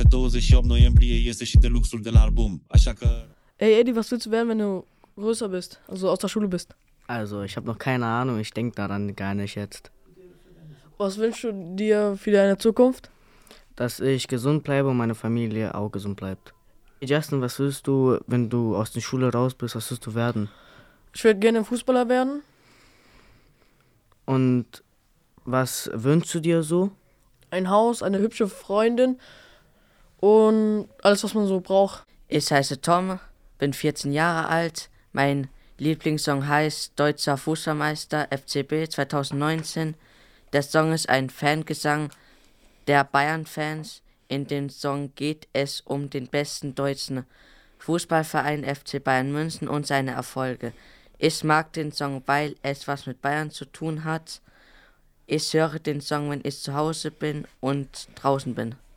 Pe 28 noiembrie iese și deluxul de la album, așa că... Ey Eddie, was willst du werden, wenn du größer bist, also aus der Schule bist? Also, ich habe noch keine Ahnung, ich denke daran gar nicht jetzt. Was wünschst du dir für deine Zukunft? Dass ich gesund bleibe und meine Familie auch gesund bleibt. Justin, was willst du, wenn du aus der Schule raus bist, was willst du werden? Ich würde gerne Fußballer werden. Und was wünschst du dir so? Ein Haus, eine hübsche Freundin und alles, was man so braucht. Ich heiße Tom, bin 14 Jahre alt. Mein Lieblingssong heißt Deutscher Fußballmeister FCB 2019. Der Song ist ein Fangesang der Bayern-Fans. In dem Song geht es um den besten deutschen Fußballverein FC Bayern München und seine Erfolge. Ich mag den Song, weil es was mit Bayern zu tun hat. Ich höre den Song, wenn ich zu Hause bin und draußen bin.